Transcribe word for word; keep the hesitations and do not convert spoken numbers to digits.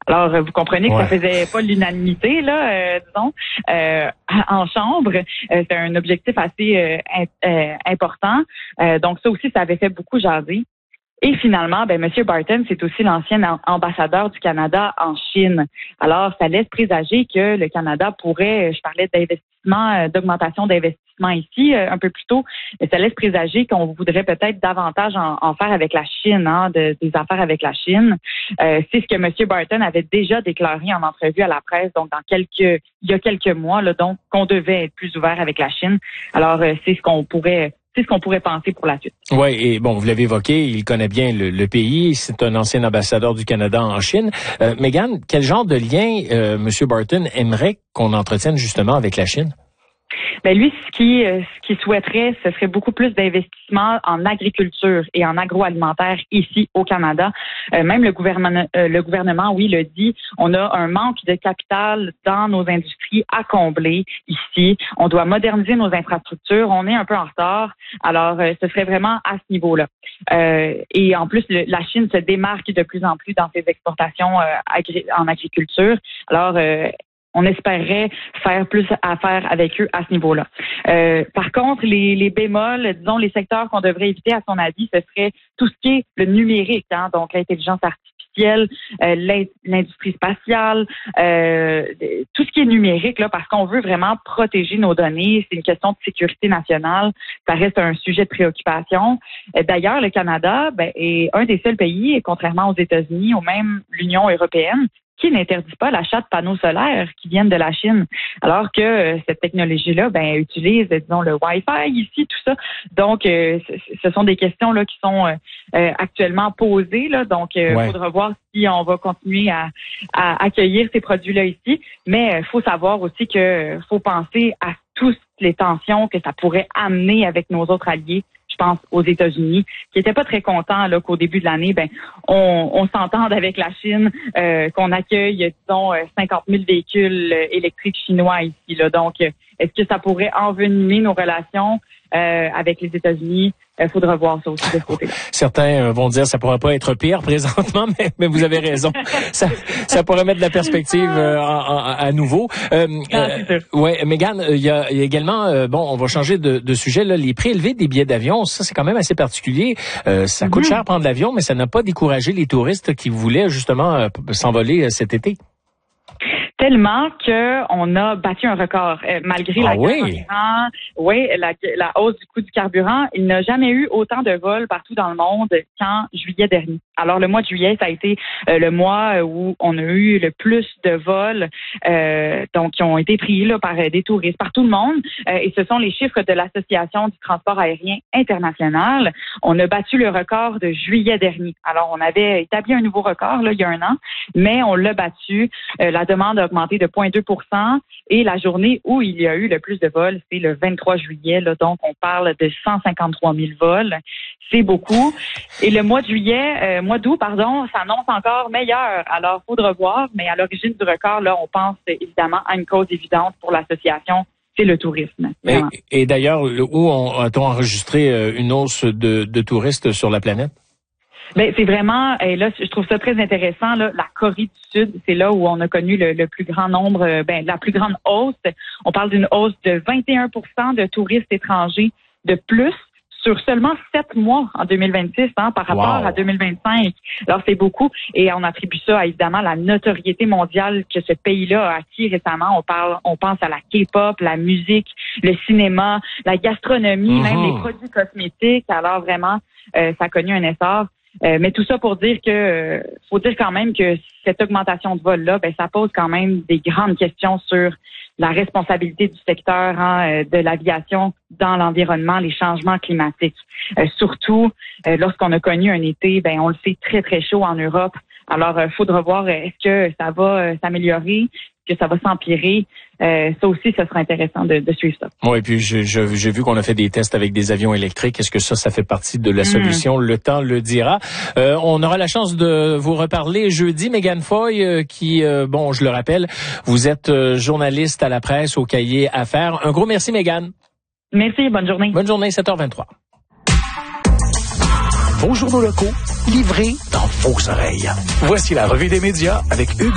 Alors, vous comprenez que ouais. ça faisait pas l'unanimité, là, euh, disons, euh, en chambre. Euh, c'est un objectif assez euh, in- euh, important. Euh, donc, ça aussi, ça avait fait beaucoup jaser. Et finalement, ben, M. Barton, c'est aussi l'ancien ambassadeur du Canada en Chine. Alors, ça laisse présager que le Canada pourrait, je parlais d'investissement, d'augmentation d'investissement ici euh, un peu plus tôt, mais ça laisse présager qu'on voudrait peut-être davantage en, en faire avec la Chine, hein, de, des affaires avec la Chine. Euh, c'est ce que M. Barton avait déjà déclaré en entrevue à la presse, donc dans quelques, il y a quelques mois, là, donc qu'on devait être plus ouvert avec la Chine. Alors, euh, c'est ce qu'on pourrait C'est ce qu'on pourrait penser pour la suite. Oui, et bon, vous l'avez évoqué, il connaît bien le, le pays, c'est un ancien ambassadeur du Canada en Chine. Euh, Mégane, quel genre de lien euh, M. Barton aimerait qu'on entretienne justement avec la Chine? Ben lui, ce qui euh, ce qu'il souhaiterait, ce serait beaucoup plus d'investissement en agriculture et en agroalimentaire ici au Canada. Euh, même le gouvernement, euh, le gouvernement, oui, le dit. On a un manque de capital dans nos industries à combler ici. On doit moderniser nos infrastructures. On est un peu en retard. Alors, euh, ce serait vraiment à ce niveau-là. Euh, et en plus, le, la Chine se démarque de plus en plus dans ses exportations euh, agri- en agriculture. Alors, euh, on espérerait faire plus affaire avec eux à ce niveau-là. Euh, par contre, les, les bémols, disons, les secteurs qu'on devrait éviter, à son avis, ce serait tout ce qui est le numérique, hein, donc l'intelligence artificielle, euh, l'industrie spatiale, euh, tout ce qui est numérique, là, parce qu'on veut vraiment protéger nos données. C'est une question de sécurité nationale. Ça reste un sujet de préoccupation. D'ailleurs, le Canada ben, est un des seuls pays, contrairement aux États-Unis ou même l'Union européenne, qui n'interdit pas l'achat de panneaux solaires qui viennent de la Chine, alors que euh, cette technologie-là, ben, utilise, disons, le Wi-Fi ici, tout ça. Donc, euh, ce sont des questions là qui sont euh, euh, actuellement posées. Là, donc, il euh, ouais. faudra voir si on va continuer à, à accueillir ces produits-là ici. Mais il euh, faut savoir aussi que euh, faut penser à toutes les tensions que ça pourrait amener avec nos autres alliés. Je pense aux États-Unis, qui n'étaient pas très contents là qu'au début de l'année, ben on, on s'entende avec la Chine, euh, qu'on accueille, disons, cinquante mille véhicules électriques chinois ici. Là. Donc, est-ce que ça pourrait envenimer nos relations euh, avec les États-Unis? Il faudra voir ça aussi de ce côté-là. Certains vont dire que ça pourrait pas être pire présentement, mais, mais vous avez raison. ça, ça pourrait mettre de la perspective euh, en, en, à nouveau. Euh, non, c'est euh, sûr. Ouais, Mégane, il y a, il y a également, euh, bon, on va changer de, de sujet. Là, les prix élevés des billets d'avion, ça c'est quand même assez particulier. Euh, ça coûte mm-hmm. cher prendre l'avion, mais ça n'a pas découragé les touristes qui voulaient justement euh, s'envoler euh, cet été. Tellement que on a battu un record euh, malgré ah la oui. carburant, oui, la, la hausse du coût du carburant. Il n'a jamais eu autant de vols partout dans le monde qu'en juillet dernier. Alors le mois de juillet, ça a été euh, le mois où on a eu le plus de vols, euh, donc qui ont été pris là par euh, des touristes, par tout le monde. Euh, et ce sont les chiffres de l'Association du transport aérien international. On a battu le record de juillet dernier. Alors on avait établi un nouveau record là il y a un an, mais on l'a battu. Euh, la demande a augmenté de zéro virgule deux pour cent et la journée où il y a eu le plus de vols, c'est le vingt-trois juillet. Là, donc, on parle de cent cinquante-trois mille vols. C'est beaucoup. Et le mois de juillet, euh, mois d'août, pardon, s'annonce encore meilleur. Alors, il faudra voir, mais à l'origine du record, là, on pense évidemment à une cause évidente pour l'association. C'est le tourisme. Et, et d'ailleurs, où on, a-t-on enregistré une hausse de, de touristes sur la planète? Ben c'est vraiment, et là je trouve ça très intéressant là, la Corée du Sud, c'est là où on a connu le, le plus grand nombre, ben la plus grande hausse. On parle d'une hausse de vingt et un pour cent de touristes étrangers de plus sur seulement sept mois en deux mille vingt-six, hein, par rapport wow. à deux mille vingt-cinq. Alors c'est beaucoup, et on attribue ça à évidemment la notoriété mondiale que ce pays-là a acquis récemment. On parle, on pense à la K-pop, la musique, le cinéma, la gastronomie, mm-hmm. même les produits cosmétiques. Alors vraiment, euh, ça a connu un essor. Euh, mais tout ça pour dire que euh, faut dire quand même que cette augmentation de vol-là, ben ça pose quand même des grandes questions sur la responsabilité du secteur hein, de l'aviation dans l'environnement, les changements climatiques. Euh, surtout euh, lorsqu'on a connu un été, ben on le sait, très très chaud en Europe. Alors, il faudra voir est-ce que ça va euh, s'améliorer, que ça va s'empirer. Euh, ça aussi, ça sera intéressant de, de suivre ça. Oui, et puis je, je, j'ai vu qu'on a fait des tests avec des avions électriques. Est-ce que ça, ça fait partie de la solution? Mmh. Le temps le dira. Euh, on aura la chance de vous reparler jeudi. Mégane Foy, euh, qui, euh, bon, je le rappelle, vous êtes euh, journaliste à la presse au Cahier Affaires. Un gros merci, Mégane. Merci, bonne journée. Bonne journée, sept heures vingt-trois. Vos journaux locaux, livrés dans vos oreilles. Voici la revue des médias avec Hugues.